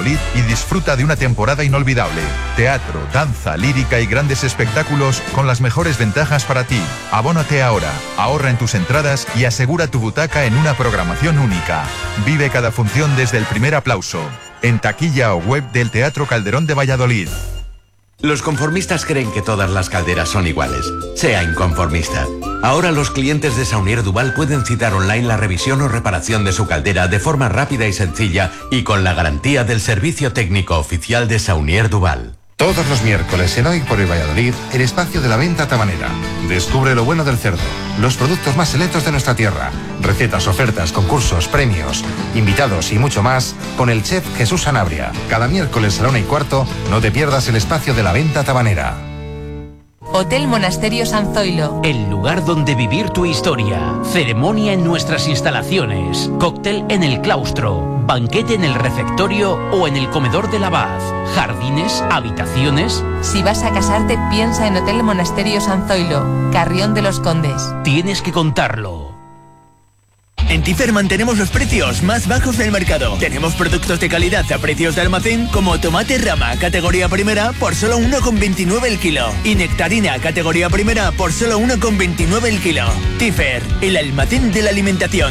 Valladolid y disfruta de una temporada inolvidable. Teatro, danza, lírica y grandes espectáculos con las mejores ventajas para ti. Abónate ahora, ahorra en tus entradas y asegura tu butaca en una programación única. Vive cada función desde el primer aplauso. En taquilla o web del Teatro Calderón de Valladolid. Los conformistas creen que todas las calderas son iguales. Sea inconformista. Ahora los clientes de Saunier Duval pueden citar online la revisión o reparación de su caldera de forma rápida y sencilla y con la garantía del servicio técnico oficial de Saunier Duval. Todos los miércoles en Hoy por Hoy Valladolid, el espacio de la venta tabanera. Descubre lo bueno del cerdo, los productos más selectos de nuestra tierra, recetas, ofertas, concursos, premios, invitados y mucho más con el chef Jesús Sanabria. Cada miércoles a la 1:15 no te pierdas el espacio de la venta tabanera. Hotel Monasterio San Zoilo. El lugar donde vivir tu historia. Ceremonia en nuestras instalaciones. Cóctel en el claustro. Banquete en el refectorio o en el comedor del abad. Jardines, habitaciones. Si vas a casarte, piensa en Hotel Monasterio San Zoilo, Carrión de los Condes. Tienes que contarlo. En Tifer mantenemos los precios más bajos del mercado. Tenemos productos de calidad a precios de almacén como tomate rama categoría primera por solo 1,29 el kilo y nectarina categoría primera por solo 1,29 el kilo. Tifer, el almacén de la alimentación.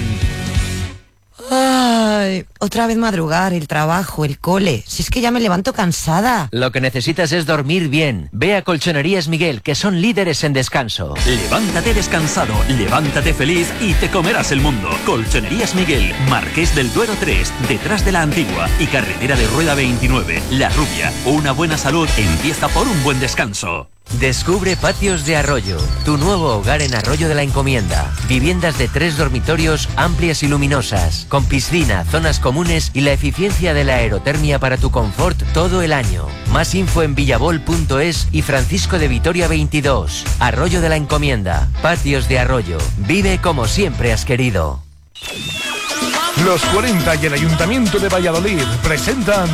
Ay, otra vez madrugar, el trabajo, el cole. Si es que ya me levanto cansada. Lo que necesitas es dormir bien. Ve a Colchonerías Miguel, que son líderes en descanso. Levántate descansado, levántate feliz y te comerás el mundo. Colchonerías Miguel, Marqués del Duero 3, detrás de la Antigua y carretera de Rueda 29, La Rubia. Una buena salud empieza por un buen descanso. Descubre Patios de Arroyo, tu nuevo hogar en Arroyo de la Encomienda. Viviendas de 3 dormitorios amplias y luminosas, con piscina, zonas comunes y la eficiencia de la aerotermia para tu confort todo el año. Más info en villabol.es y Francisco de Vitoria 22. Arroyo de la Encomienda, Patios de Arroyo. Vive como siempre has querido. Los 40 y el Ayuntamiento de Valladolid presentan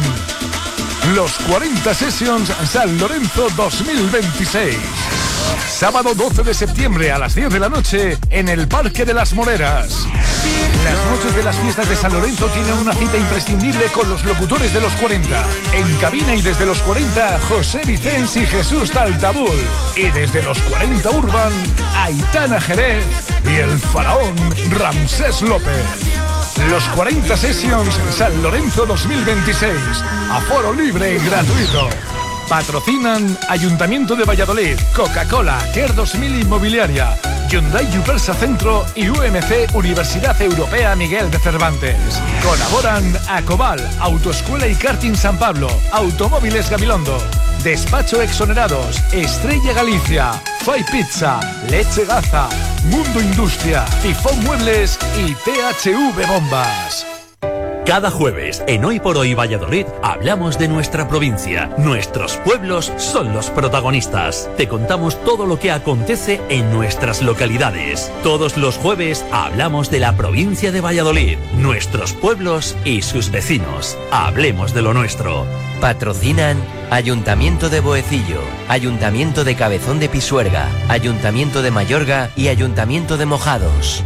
los 40 Sessions San Lorenzo 2026. Sábado 12 de septiembre a las 10 de la noche en el Parque de las Moreras. Las noches de las fiestas de San Lorenzo tienen una cita imprescindible con los locutores de los 40. En cabina y desde los 40, José Vicens y Jesús Taltabul. Y desde los 40 Urban, Aitana Jerez y el faraón Ramsés López. Los 40 Sessions San Lorenzo 2026. Aforo libre y gratuito. Patrocinan Ayuntamiento de Valladolid, Coca-Cola, Care 2000 Inmobiliaria, Hyundai Yupersa Centro y UMC Universidad Europea Miguel de Cervantes. Colaboran Acobal, Autoescuela y Karting San Pablo, Automóviles Gabilondo, Despacho Exonerados, Estrella Galicia, Fai Pizza, Leche Gaza, Mundo Industria, Tifón Muebles y THV Bombas. Cada jueves, en Hoy por Hoy Valladolid, hablamos de nuestra provincia. Nuestros pueblos son los protagonistas. Te contamos todo lo que acontece en nuestras localidades. Todos los jueves hablamos de la provincia de Valladolid, nuestros pueblos y sus vecinos. Hablemos de lo nuestro. Patrocinan Ayuntamiento de Boecillo, Ayuntamiento de Cabezón de Pisuerga, Ayuntamiento de Mayorga y Ayuntamiento de Mojados.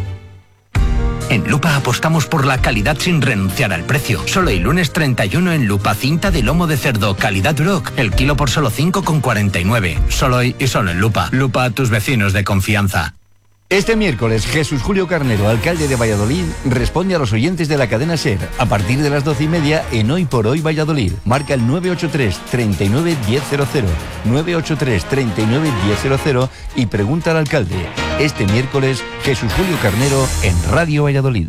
En Lupa apostamos por la calidad sin renunciar al precio. Solo el lunes 31 en Lupa cinta de lomo de cerdo calidad Duroc, el kilo por solo 5,49. Solo hoy y solo en Lupa. Lupa, tus vecinos de confianza. Este miércoles, Jesús Julio Carnero, alcalde de Valladolid, responde a los oyentes de la cadena SER a partir de las 12:30 en Hoy por Hoy Valladolid. Marca el 983 39 1000, 983 39 1000 y pregunta al alcalde. Este miércoles, Jesús Julio Carnero en Radio Valladolid.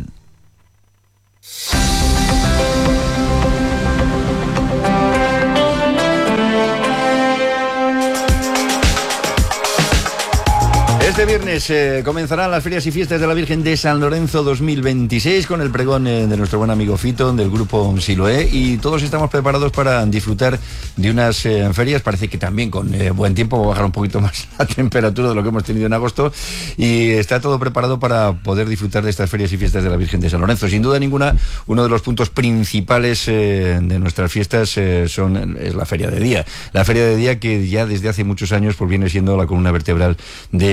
Este viernes comenzarán las ferias y fiestas de la Virgen de San Lorenzo 2026 con el pregón de nuestro buen amigo Fito del grupo Siloé, y todos estamos preparados para disfrutar de unas ferias. Parece que también con buen tiempo va a bajar un poquito más la temperatura de lo que hemos tenido en agosto, y está todo preparado para poder disfrutar de estas ferias y fiestas de la Virgen de San Lorenzo. Sin duda ninguna, uno de los puntos principales de nuestras fiestas es la Feria de Día. La Feria de Día, que ya desde hace muchos años pues viene siendo la columna vertebral de nuestras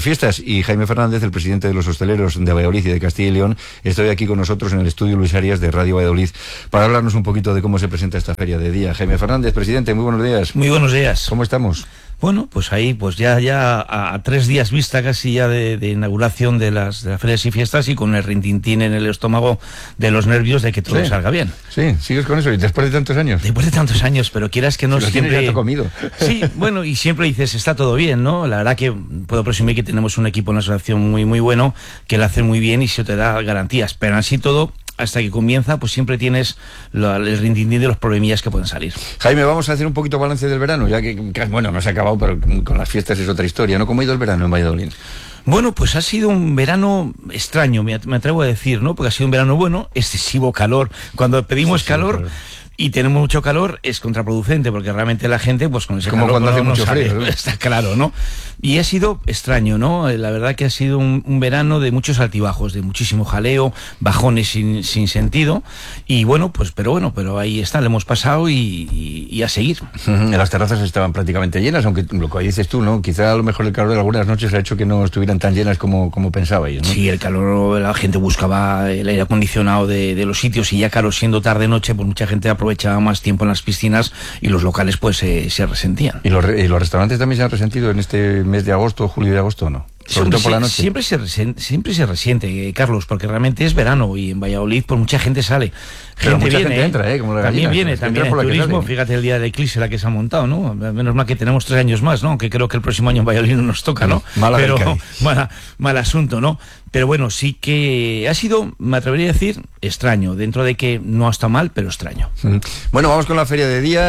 fiestas. Y Jaime Fernández, el presidente de los hosteleros de Valladolid y de Castilla y León, estoy aquí con nosotros en el estudio Luis Arias de Radio Valladolid para hablarnos un poquito de cómo se presenta esta feria de día. Jaime Fernández, presidente, muy buenos días. Muy buenos días. ¿Cómo estamos? Bueno, pues ahí, pues ya a 3 días vista casi ya de inauguración de las ferias y fiestas, y con el rintintín en el estómago de los nervios de que todo salga bien. Sí, sigues con eso, y después de tantos años. Después de tantos años, pero quieras que no, si siempre... Lo tienes ya comido. Sí, bueno, y siempre dices, está todo bien, ¿no? La verdad que puedo presumir que tenemos un equipo en la asociación muy bueno, que lo hace muy bien y se te da garantías, pero así todo... Hasta que comienza, pues siempre tienes el rintintín de los problemillas que pueden salir. Jaime, vamos a hacer un poquito balance del verano, ya que, bueno, no se ha acabado, pero con las fiestas es otra historia, ¿no? ¿Cómo ha ido el verano en Valladolid? Bueno, pues ha sido un verano extraño, me atrevo a decir, ¿no? Porque ha sido un verano bueno, excesivo calor. Cuando pedimos calor... Y tenemos mucho calor, es contraproducente, porque realmente la gente, pues con ese como calor... Como cuando hace mucho frío, ¿no? Está claro, ¿no? Y ha sido extraño, ¿no? La verdad que ha sido un verano de muchos altibajos, de muchísimo jaleo, bajones sin sentido, y bueno, pues pero ahí está, le hemos pasado y a seguir. Las terrazas estaban prácticamente llenas, aunque lo que dices tú, ¿no? Quizá a lo mejor el calor de algunas noches ha hecho que no estuvieran tan llenas como pensabais, ¿no? Sí, el calor, la gente buscaba el aire acondicionado de los sitios, y ya claro, siendo tarde-noche, pues mucha gente aprovechaba más tiempo en las piscinas y los locales pues se resentían. ¿Y los restaurantes también se han resentido en este mes de agosto, julio y agosto, no? Sobre todo por la noche. Siempre se resiente, Carlos, porque realmente es verano y en Valladolid pues mucha gente sale. Pero mucha gente entra, como la también gallina, viene, también el turismo, fíjate el día del eclipse la que se ha montado, ¿no? Menos mal que tenemos 3 años más, ¿no? Aunque creo que el próximo año en Valladolid no nos toca, ¿no? Pero mal asunto, ¿no? Pero bueno, sí que ha sido, me atrevería a decir, extraño, dentro de que no está mal, pero extraño. Bueno, vamos con la feria de día,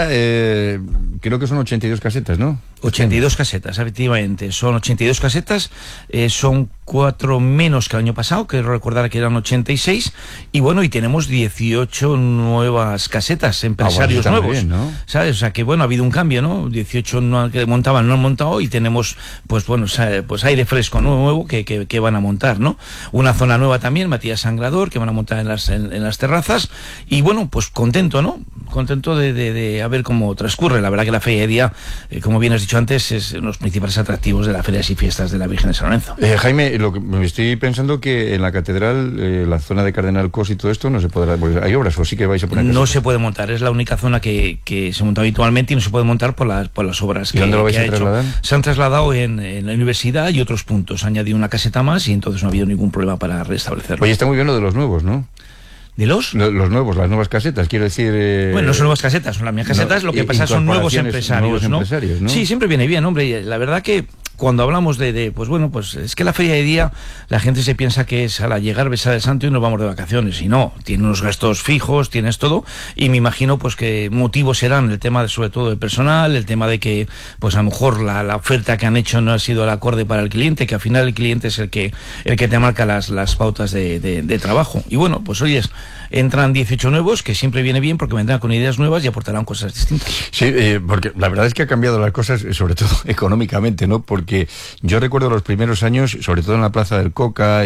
creo que son 82 casetas, ¿no? 82 casetas, efectivamente, son 82 casetas, son 4 menos que el año pasado, quiero recordar que eran 86, y bueno, y tenemos 18 nuevas casetas, empresarios nuevos, bien, ¿no? ¿Sabes? O sea que bueno, ha habido un cambio, ¿no? 18 que montaban no han montado, y tenemos, pues bueno, pues aire fresco nuevo que van a montar, ¿no? Una zona nueva también, Matías Sangrador, que van a montar en las terrazas, y bueno, pues contento, ¿no? Contento de a ver cómo transcurre. La verdad que la feria de día, como bien has dicho antes, es uno de los principales atractivos de las ferias y fiestas de la Virgen de San Lorenzo. Jaime, lo que me estoy pensando que en la catedral, la zona de Cardenal Cos y todo esto no se podrá, pues hay obras, o sí que vais a poner. No se puede montar, es la única zona que se monta habitualmente, y no se puede montar por las obras. ¿Y dónde lo vais a trasladar? Se han trasladado en la universidad y otros puntos. Han añadido una caseta más y entonces no ha habido ningún problema para restablecerlo. Oye, está muy bien lo de los nuevos, ¿no? ¿De los nuevos, las nuevas casetas, quiero decir... Bueno, no son nuevas casetas, son las mías casetas, lo que pasa son nuevos empresarios, ¿no? Sí, siempre viene bien, hombre, la verdad que cuando hablamos pues bueno, pues es que la feria de día, la gente se piensa que es al llegar, besar el santo y nos vamos de vacaciones, y no, tiene unos gastos fijos, tienes todo, y me imagino pues que motivos serán el tema sobre todo del personal, el tema de que pues a lo mejor la oferta que han hecho no ha sido el acorde para el cliente, que al final el cliente es el que te marca las pautas de trabajo, y bueno, pues oyes, entran 18 nuevos, que siempre viene bien porque vendrán con ideas nuevas y aportarán cosas distintas. Sí, porque la verdad es que ha cambiado las cosas, sobre todo económicamente, ¿no? Porque yo recuerdo los primeros años, sobre todo en la Plaza del Coca,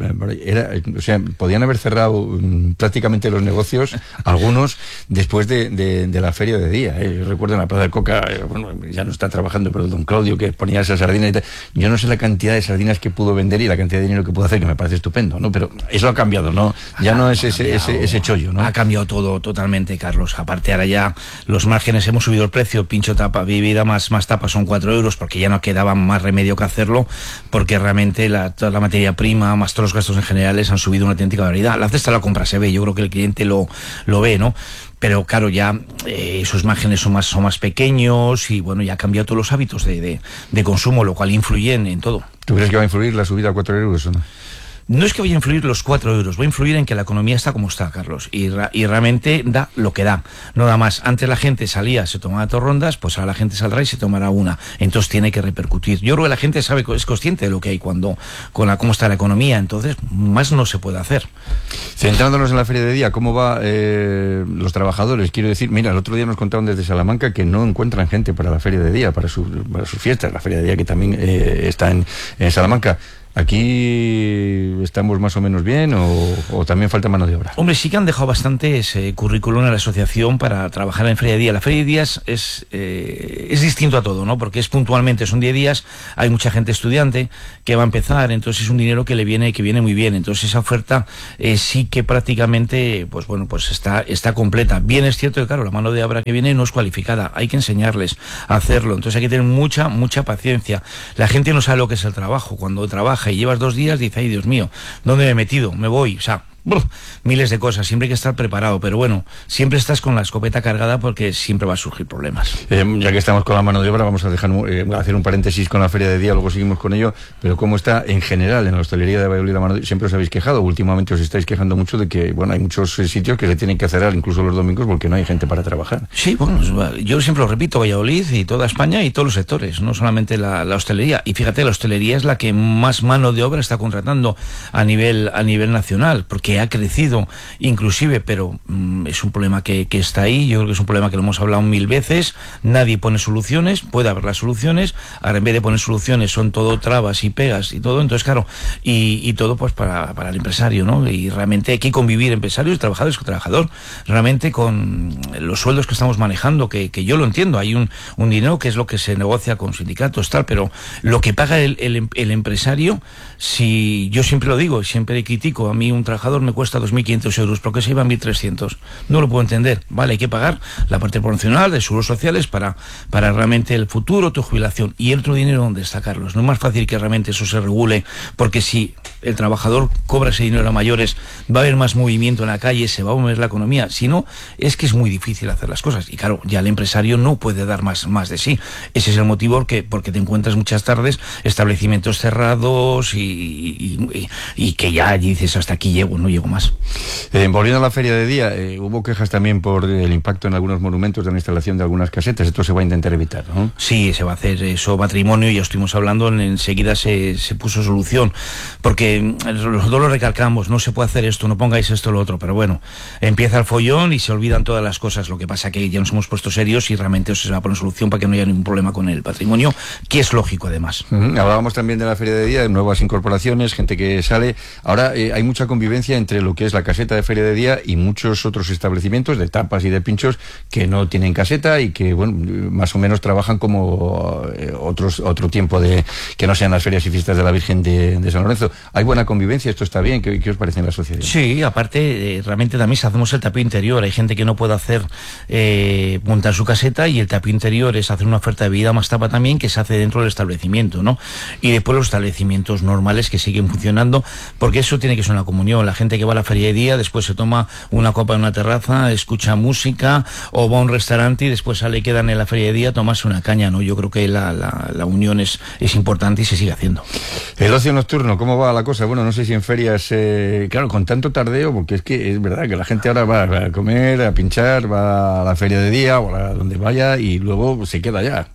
podían haber cerrado prácticamente los negocios, algunos, después de la feria de día. Yo recuerdo en la Plaza del Coca, bueno, ya no está trabajando, pero don Claudio, que ponía esas sardinas y tal. Yo no sé la cantidad de sardinas que pudo vender y la cantidad de dinero que pudo hacer, que me parece estupendo, ¿no? Pero eso ha cambiado, ¿no? Ya no es ese chollo, ¿no? Ha cambiado todo totalmente, Carlos. Aparte, ahora ya los márgenes, hemos subido el precio, pincho, tapa, bebida más tapa son 4 euros, porque ya no quedaba más remedio que hacerlo, porque realmente toda la materia prima, más todos los gastos en generales han subido una auténtica barbaridad. La cesta de la compra se ve, yo creo que el cliente lo ve, ¿no? Pero claro, ya esos márgenes son más pequeños, y bueno, ya ha cambiado todos los hábitos de consumo, lo cual influye en todo. ¿Tú crees que va a influir la subida a 4 euros o no? No es que vaya a influir los 4 euros, va a influir en que la economía está como está, Carlos, y realmente da lo que da, no da más. Antes la gente salía, se tomaba 2 rondas, pues ahora la gente saldrá y se tomará una, entonces tiene que repercutir. Yo creo que la gente es consciente de lo que hay cómo está la economía, entonces más no se puede hacer. Centrándonos en la feria de día, ¿cómo va los trabajadores? Quiero decir, mira, el otro día nos contaron desde Salamanca que no encuentran gente para la feria de día, para sus fiestas, la feria de día que también está en Salamanca. ¿Aquí estamos más o menos bien o también falta mano de obra? Hombre, sí que han dejado bastante ese currículum a la asociación para trabajar en Feria de Día. La Feria de Días es distinto a todo, ¿no? Porque es puntualmente, son 10 días, hay mucha gente estudiante que va a empezar, entonces es un dinero que viene muy bien. Entonces esa oferta sí que prácticamente, pues bueno, pues está completa. Bien es cierto que, claro, la mano de obra que viene no es cualificada, hay que enseñarles a hacerlo, entonces hay que tener mucha paciencia. La gente no sabe lo que es el trabajo. Cuando trabaja y llevas 2 días, dice, ay Dios mío, ¿dónde me he metido? Me voy, o sea, miles de cosas, siempre hay que estar preparado, pero bueno, siempre estás con la escopeta cargada porque siempre va a surgir problemas. Ya que estamos con la mano de obra, vamos a hacer un paréntesis con la Feria de Día, luego seguimos con ello, pero ¿cómo está en general en la hostelería de Valladolid la mano de obra? Siempre os habéis quejado, últimamente os estáis quejando mucho de que, bueno, hay muchos sitios que se tienen que cerrar, incluso los domingos, porque no hay gente para trabajar. Sí, bueno, yo siempre lo repito, Valladolid y toda España y todos los sectores, no solamente la hostelería, y fíjate, la hostelería es la que más mano de obra está contratando a nivel nacional, porque ha crecido inclusive, pero es un problema que está ahí. Yo creo que es un problema que lo hemos hablado 1000 veces. Nadie pone soluciones, puede haber las soluciones, ahora en vez de poner soluciones son todo trabas y pegas y todo, entonces claro, y todo pues para el empresario, ¿no? Y realmente hay que convivir empresarios, trabajadores con trabajador, realmente con los sueldos que estamos manejando, que yo lo entiendo, hay un dinero que es lo que se negocia con sindicatos, tal, pero lo que paga el empresario, si yo siempre lo digo, siempre critico, a mí un trabajador me cuesta 2.500 euros, porque se iban 1.300. No lo puedo entender. Vale, hay que pagar la parte proporcional de seguros sociales para realmente el futuro, tu jubilación. ¿Y el otro dinero dónde está, Carlos? No es más fácil que realmente eso se regule, porque si el trabajador cobra ese dinero a mayores, va a haber más movimiento en la calle, se va a mover la economía. Si no, es que es muy difícil hacer las cosas. Y claro, ya el empresario no puede dar más de sí. Ese es el motivo porque te encuentras muchas tardes establecimientos cerrados y que ya dices, hasta aquí llego, no llego más. Volviendo a la Feria de Día, hubo quejas también por el impacto en algunos monumentos de la instalación de algunas casetas. Esto se va a intentar evitar, ¿no? Sí, se va a hacer eso, patrimonio, ya estuvimos hablando, enseguida se puso solución, porque nosotros lo recalcamos, no se puede hacer esto, no pongáis esto o lo otro, pero bueno, empieza el follón y se olvidan todas las cosas. Lo que pasa que ya nos hemos puesto serios y realmente se va a poner solución para que no haya ningún problema con el patrimonio, que es lógico además. Hablábamos también de la Feria de Día, nuevas incorporaciones, gente que sale. Ahora hay mucha convivencia entre lo que es la caseta de Feria de Día y muchos otros establecimientos de tapas y de pinchos que no tienen caseta y que, bueno, más o menos trabajan como otro tiempo de que no sean las ferias y fiestas de la Virgen de San Lorenzo. ¿Hay buena convivencia? ¿Esto está bien? ¿Qué os parece en la sociedad? Sí, aparte, realmente también hacemos el tapeo interior. Hay gente que no puede hacer montar su caseta, y el tapeo interior es hacer una oferta de bebida más tapa también, que se hace dentro del establecimiento, ¿no? Y después los establecimientos normales que siguen funcionando, porque eso tiene que ser una comunión. La gente que va a la Feria de Día después se toma una copa en una terraza, escucha música, o va a un restaurante y después sale y quedan en la Feria de Día a tomarse una caña, ¿no? Yo creo que la unión es importante y se sigue haciendo. El ocio nocturno, ¿cómo va la cosa? Bueno, no sé si en ferias, claro, con tanto tardeo, porque es que es verdad que la gente ahora va a comer, a pinchar, va a la Feria de Día o a donde vaya y luego se queda ya.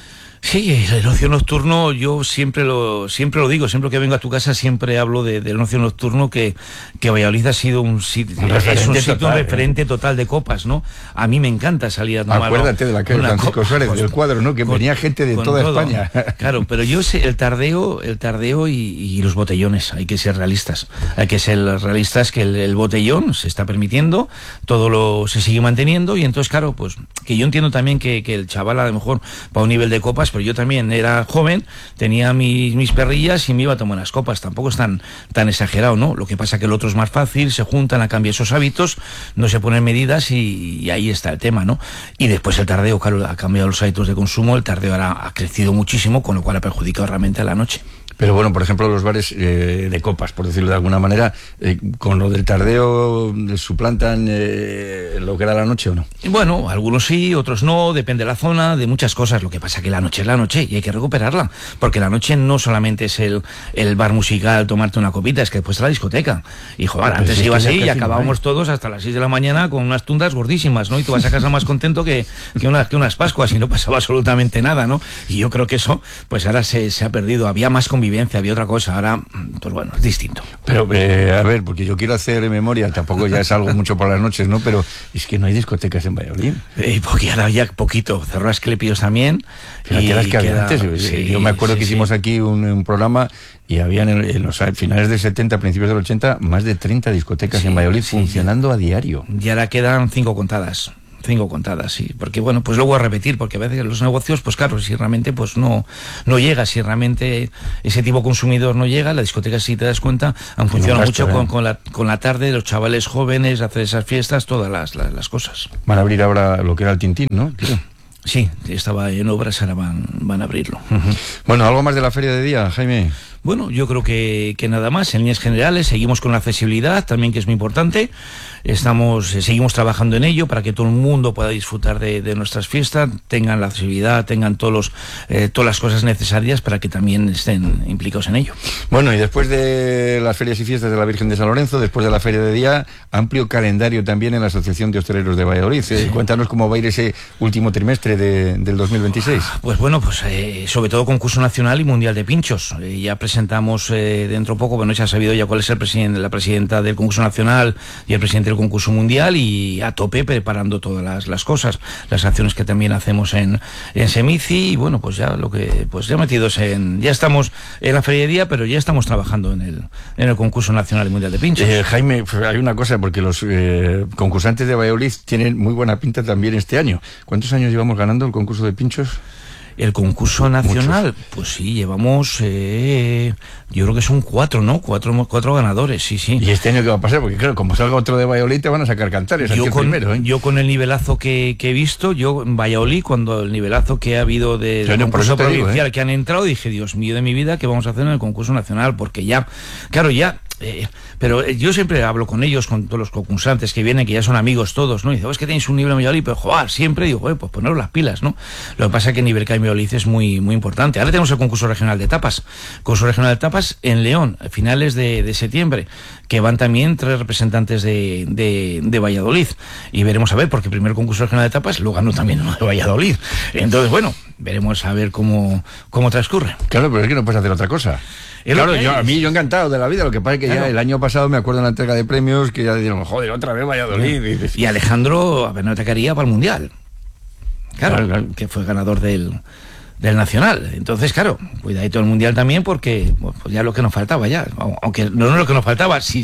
Sí, el ocio nocturno, yo siempre lo digo, siempre que vengo a tu casa siempre hablo del ocio nocturno, que Valladolid ha sido un sitio referente total de copas, ¿no? A mí me encanta salir a tomar. Acuérdate de la calle Francisco Suárez, del cuadro, ¿no? Que venía gente de toda todo. España. Claro, pero yo sé el tardeo y los botellones, hay que ser realistas. Hay que ser realistas que el botellón se está permitiendo, se sigue manteniendo, y entonces, claro, pues que yo entiendo también que el chaval a lo mejor para un nivel de copas, pero yo también era joven, tenía mis perrillas y me iba a tomar unas copas. Tampoco es tan exagerado, ¿no? Lo que pasa que el otro es más fácil, se juntan, a cambiar esos hábitos, no se ponen medidas y ahí está el tema, ¿no? Y después el tardeo, claro, ha cambiado los hábitos de consumo, el tardeo ahora ha crecido muchísimo, con lo cual ha perjudicado realmente a la noche. Pero bueno, por ejemplo, los bares de copas, por decirlo de alguna manera, con lo del tardeo, ¿suplantan lo que era la noche o no? Bueno, algunos sí, otros no, depende de la zona, de muchas cosas. Lo que pasa que la noche es la noche y hay que recuperarla, porque la noche no solamente es el bar musical, tomarte una copita, es que después está la discoteca. Y joder, pues antes ibas ahí y acabábamos todos hasta las 6 de la mañana con unas tundas gordísimas, ¿no? Y tú vas a casa más contento que unas Pascuas, y no pasaba absolutamente nada, ¿no? Y yo creo que eso, pues ahora se ha perdido. Había más convivencia convivencia, había otra cosa. Ahora, pues bueno, es distinto. Pero, a ver, porque yo quiero hacer memoria, tampoco ya es algo mucho por las noches, ¿no? Pero es que no hay discotecas en Valladolid. Porque ahora ya poquito. Cerró Asclepios también. Fíjate las que había antes. Sí, yo me acuerdo que hicimos aquí un programa y habían en los finales del 70, principios del 80, más de 30 discotecas en Valladolid funcionando a diario. Y ahora quedan 5 contadas. 5 contadas, sí, porque bueno, pues luego a repetir, porque a veces los negocios, pues claro, si realmente pues no llega, si realmente ese tipo de consumidor no llega, la discoteca, si te das cuenta, han funcionado mucho con la tarde, los chavales jóvenes, hacer esas fiestas, todas las cosas. Van a abrir ahora lo que era el Tintín, ¿no? Sí, estaba en obras, ahora van a abrirlo. Bueno, ¿algo más de la feria de día, Jaime? Bueno, yo creo que nada más, en líneas generales, seguimos con la accesibilidad, también que es muy importante. Seguimos trabajando en ello para que todo el mundo pueda disfrutar de nuestras fiestas, tengan la accesibilidad, tengan todas las cosas necesarias para que también estén implicados en ello. Bueno, y después de las ferias y fiestas de la Virgen de San Lorenzo, después de la feria de día, amplio calendario también en la Asociación de Hosteleros de Valladolid. Sí. Cuéntanos cómo va a ir ese último trimestre del 2026. Pues bueno, sobre todo concurso nacional y mundial de pinchos. Ya presentamos dentro poco, bueno, ya ha sabido ya cuál es la presidenta del concurso nacional y el presidente del concurso mundial, y a tope preparando todas las cosas, las acciones que también hacemos en Semici, y bueno, pues ya ya metidos ya estamos en la feria de día, pero ya estamos trabajando en el concurso nacional y mundial de pinchos. Jaime, hay una cosa, porque los concursantes de Valladolid tienen muy buena pinta también este año. ¿Cuántos años llevamos ganando el concurso de pinchos? El concurso nacional, pues sí, llevamos, yo creo que son 4, ¿no? 4 ganadores, sí. ¿Y este año qué va a pasar? Porque claro, como salga otro de Valladolid te van a sacar cantares. Yo con el nivelazo que he visto, yo en Valladolid, cuando el nivelazo que ha habido de concurso provincial que han entrado, dije, Dios mío de mi vida, ¿qué vamos a hacer en el concurso nacional? Porque pero yo siempre hablo con ellos, con todos los concursantes que vienen, que ya son amigos todos, ¿no? Y dice, es que tenéis un nivel en Valladolid, pero jugar siempre, digo, pues poneros las pilas, ¿no? Lo que pasa es que el nivel que hay en Valladolid es muy, muy importante. Ahora tenemos el concurso regional de tapas. Concurso regional de tapas en León, a finales de septiembre, que van también 3 representantes de Valladolid. Y veremos a ver, porque el primer concurso regional de tapas lo ganó también uno de Valladolid. Entonces, bueno, veremos a ver cómo transcurre. Claro, pero es que no puedes hacer otra cosa. Claro, yo encantado de la vida. Lo que pasa es que ya el año pasado me acuerdo en la entrega de premios que ya dijeron, joder, otra vez Valladolid. Y Alejandro, a ver, no te quería para el Mundial. Claro, que fue ganador del Nacional. Entonces, claro, cuidadito el Mundial también, porque pues ya lo que nos faltaba ya. Aunque no es lo que nos faltaba, si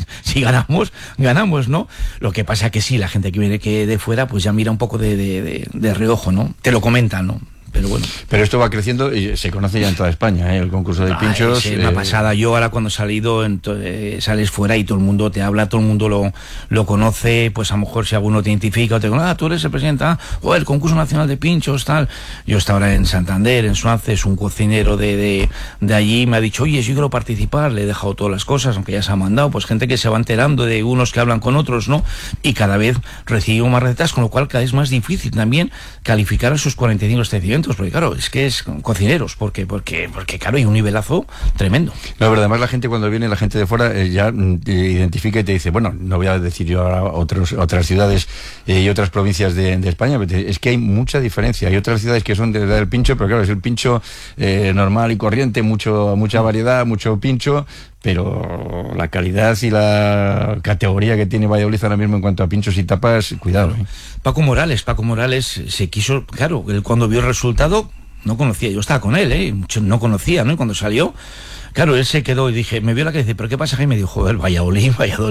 ganamos, ¿no? Lo que pasa es que sí, la gente que viene de fuera, pues ya mira un poco de reojo, ¿no? Te lo comentan, ¿no? Pero bueno. Pero esto va creciendo y se conoce ya en toda España, el concurso de pinchos. Es una pasada. Yo ahora cuando he salido, sales fuera y todo el mundo te habla, todo el mundo lo conoce, pues a lo mejor si alguno te identifica o te dice, tú eres el presidente, el concurso nacional de pinchos, tal. Yo estaba ahora en Santander, en Suances, un cocinero de allí me ha dicho, oye, yo quiero participar, le he dejado todas las cosas, aunque ya se ha mandado, pues gente que se va enterando de unos que hablan con otros, ¿no? Y cada vez recibo más recetas, con lo cual cada vez es más difícil también calificar a sus 45 establecimientos. Porque claro, es que es cocineros, porque claro, hay un nivelazo tremendo. No, pero además la gente cuando viene, la gente de fuera ya identifica y te dice, bueno, no voy a decir yo ahora otras ciudades y otras provincias de España, pero es que hay mucha diferencia. Hay otras ciudades que son del pincho, pero claro, es el pincho normal y corriente, mucha variedad, mucho pincho, pero la calidad y la categoría que tiene Valladolid ahora mismo en cuanto a pinchos y tapas, cuidado. Paco Morales se quiso, claro, él cuando vio el resultado, no conocía, yo estaba con él, no conocía, ¿no? Y cuando salió, claro, él se quedó y dije, me vio la que dice, ¿pero qué pasa? Y me dijo, joder, Valladolid.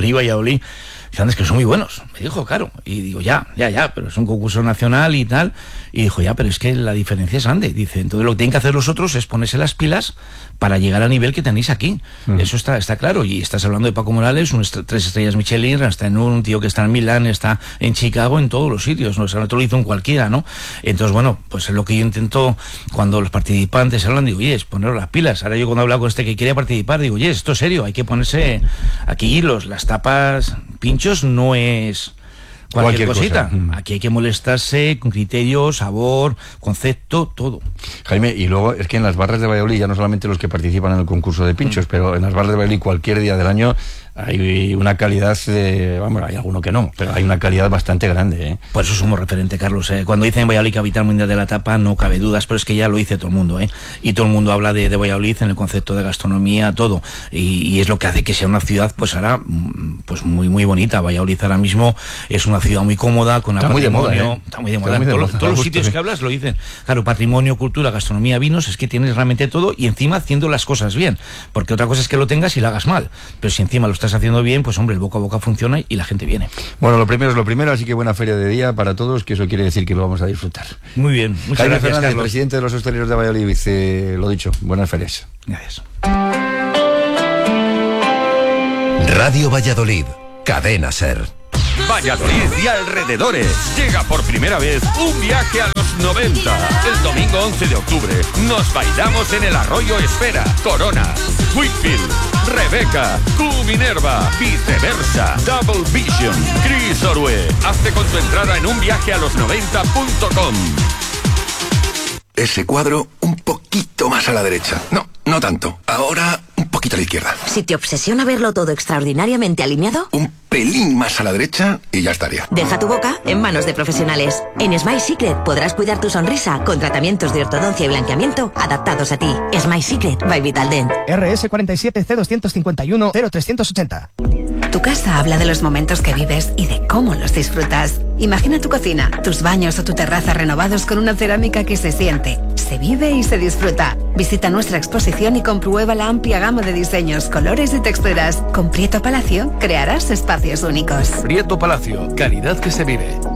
Dice, es que son muy buenos. Me dijo, claro. Y digo, ya, pero es un concurso nacional y tal. Y dijo, ya, pero es que la diferencia es grande. Dice, entonces lo que tienen que hacer los otros es ponerse las pilas para llegar al nivel que tenéis aquí. Eso está claro. Y estás hablando de Paco Morales, 3 estrellas Michelin, está en un tío que está en Milán, está en Chicago, en todos los sitios. ¿No? O sea, no te lo hizo en cualquiera, ¿no? Entonces, bueno, pues es lo que yo intento cuando los participantes hablan, digo, oye, es poneros las pilas. Ahora yo cuando hablo con este que quería participar, digo, oye, esto es serio, hay que ponerse aquí las tapas, pinchos no es cualquier cosita. Aquí hay que molestarse con criterio, sabor, concepto, todo. Jaime, y luego es que en las barras de Valladolid, ya no solamente los que participan en el concurso de pinchos, pero en las barras de Valladolid cualquier día del año hay una calidad, vamos, hay alguno que no, pero hay una calidad bastante grande, ¿eh? Por eso somos referente, Carlos. Cuando dicen Valladolid capital mundial de la tapa, no cabe dudas, pero es que ya lo dice todo el mundo, y todo el mundo habla de Valladolid en el concepto de gastronomía, todo, y es lo que hace que sea una ciudad, pues ahora, pues muy muy bonita. Valladolid ahora mismo es una ciudad muy cómoda, con está patrimonio, está muy de moda. Todos los sitios que hablas lo dicen. Claro, patrimonio, cultura, gastronomía, vinos, es que tienes realmente todo, y encima haciendo las cosas bien, porque otra cosa es que lo tengas y lo hagas mal, pero si encima lo estás haciendo bien, pues hombre, el boca a boca funciona y la gente viene. Bueno, lo primero es lo primero, así que buena feria de día para todos, que eso quiere decir que lo vamos a disfrutar. Muy bien, muchas Jaime gracias, Fernández, Carlos. presidente de los hosteleros de Valladolid, dice, lo dicho, buenas ferias. Gracias. Radio Valladolid, Cadena SER. Valladolid y alrededores. Llega por primera vez un viaje a los 90. El domingo 11 de octubre nos bailamos en el Arroyo Esfera, Corona, Whitfield, Rebeca, Q Minerva, Viceversa, Double Vision, Chris Orue. Hazte con tu entrada en unviajealos90.com. Ese cuadro un poquito más a la derecha. No tanto. Ahora un poquito a la izquierda. Si te obsesiona verlo todo extraordinariamente alineado, Un pelín más a la derecha y ya estaría. deja tu boca en manos de profesionales. En Smile Secret podrás cuidar tu sonrisa con tratamientos de ortodoncia y blanqueamiento adaptados a ti. Smile Secret by Vitaldent. RS 47 C251 0380. Tu casa habla de los momentos que vives y de cómo los disfrutas. Imagina tu cocina, tus baños o tu terraza renovados con una cerámica que se siente, se vive y se disfruta. Visita nuestra exposición y comprueba la amplia gama de diseños, colores y texturas. Con Prieto Palacio crearás espacios únicos. Prieto Palacio, calidad que se vive.